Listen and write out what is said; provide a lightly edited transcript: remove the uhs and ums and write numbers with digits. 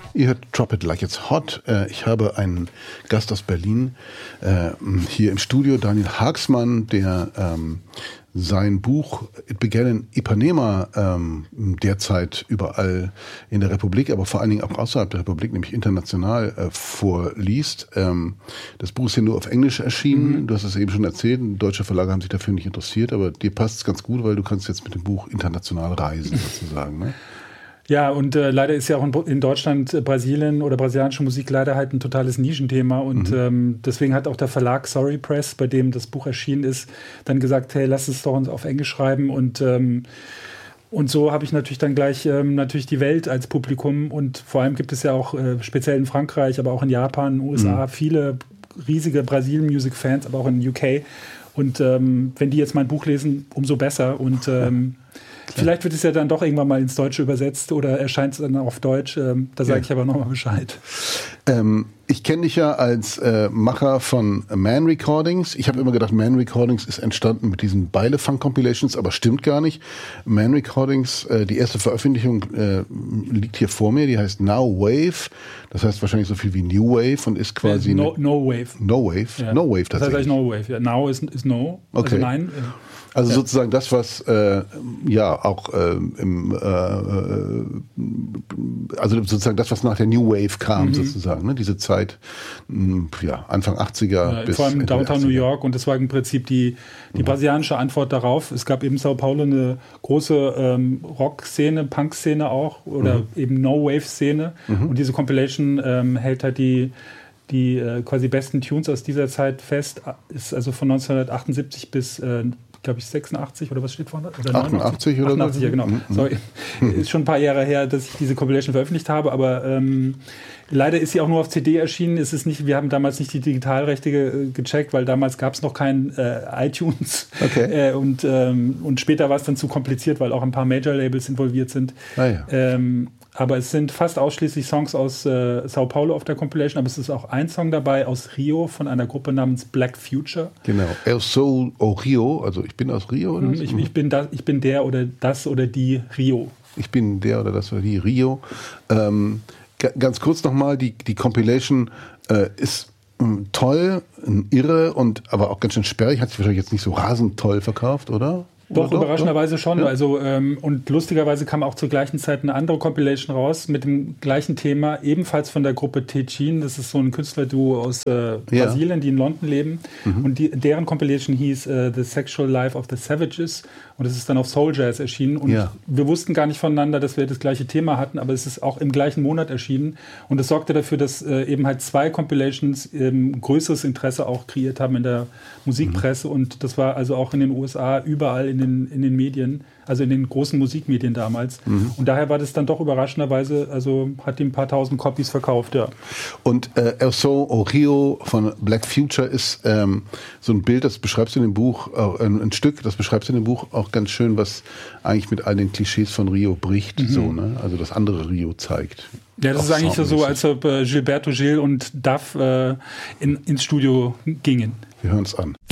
Ihr hört Drop It Like It's Hot. Ich habe einen Gast aus Berlin hier im Studio, Daniel Haagsmann, der sein Buch It Began in Ipanema derzeit überall in der Republik, aber vor allen Dingen auch außerhalb der Republik, nämlich international vorliest. Das Buch ist ja nur auf Englisch erschienen. Du hast es eben schon erzählt. Deutsche Verlage haben sich dafür nicht interessiert, aber dir passt es ganz gut, weil du kannst jetzt mit dem Buch international reisen, sozusagen, ne? Ja, und leider ist ja auch in Deutschland Brasilien oder brasilianische Musik leider halt ein totales Nischenthema und deswegen hat auch der Verlag Sorry Press, bei dem das Buch erschienen ist, dann gesagt, hey, lass es doch uns auf Englisch schreiben und so habe ich natürlich dann gleich natürlich die Welt als Publikum und vor allem gibt es ja auch speziell in Frankreich, aber auch in Japan, USA viele riesige Brasilien-Music-Fans, aber auch in UK und wenn die jetzt mein Buch lesen, umso besser und vielleicht wird es ja dann doch irgendwann mal ins Deutsche übersetzt oder erscheint es dann auf Deutsch. Da sage ich aber nochmal Bescheid. Ich kenne dich ja als Macher von Man Recordings. Ich habe immer gedacht, Man Recordings ist entstanden mit diesen Beile-Funk-Compilations, aber stimmt gar nicht. Man Recordings, die erste Veröffentlichung liegt hier vor mir, die heißt Now Wave. Das heißt wahrscheinlich so viel wie New Wave und ist quasi... No Wave. No Wave? Ja. No Wave tatsächlich. Das heißt eigentlich No Wave. Ja. Now ist No, okay. Also nein. Also sozusagen das, was auch also sozusagen das, was nach der New Wave kam, sozusagen, ne? Diese Zeit, Anfang 80er bis vor allem Ende Downtown 80er. New York und das war im Prinzip die brasilianische Antwort darauf. Es gab eben Sao Paulo eine große Rock-Szene, Punk-Szene auch oder eben No-Wave-Szene und diese Compilation hält halt die quasi besten Tunes aus dieser Zeit fest, ist also von 1978 bis glaube ich 86 oder was steht vorne? Oder 88 oder 88, so? ja genau. Sorry. Ist schon ein paar Jahre her, dass ich diese Compilation veröffentlicht habe, aber leider ist sie auch nur auf CD erschienen. Wir haben damals nicht die Digitalrechte gecheckt, weil damals gab es noch kein iTunes. Okay. Und später war es dann zu kompliziert, weil auch ein paar Major-Labels involviert sind. Ah, ja. Aber es sind fast ausschließlich Songs aus Sao Paulo auf der Compilation, aber es ist auch ein Song dabei aus Rio von einer Gruppe namens Black Future. Genau. Eu sou o Rio, also ich bin aus Rio, oder? Ich bin der oder das oder die Rio. Ich bin der oder das oder die Rio. Ganz kurz nochmal, die Compilation ist toll, irre und aber auch ganz schön sperrig. Hat sich wahrscheinlich jetzt nicht so rasend toll verkauft, oder? Doch, überraschenderweise schon. Ja. Also, und lustigerweise kam auch zur gleichen Zeit eine andere Compilation raus mit dem gleichen Thema, ebenfalls von der Gruppe Techin. Das ist so ein Künstlerduo aus Brasilien, die in London leben. Und deren Compilation hieß The Sexual Life of the Savages. Und das ist dann auf Soul Jazz erschienen. Und wir wussten gar nicht voneinander, dass wir das gleiche Thema hatten, aber es ist auch im gleichen Monat erschienen. Und das sorgte dafür, dass eben halt zwei Compilations größeres Interesse auch kreiert haben in der Musikpresse. Und das war also auch in den USA überall in den Medien, also in den großen Musikmedien damals. Und daher war das dann doch überraschenderweise, also hat die ein paar tausend Copies verkauft, ja. Und Eu sou o Rio von Black Future ist so ein Bild, das beschreibst du in dem Buch, ein Stück, das beschreibst du in dem Buch auch ganz schön, was eigentlich mit all den Klischees von Rio bricht, so, ne? Also das andere Rio zeigt. Ja, das ist eigentlich so, als ob Gilberto Gil und Duff ins Studio gingen. Wir hören es an.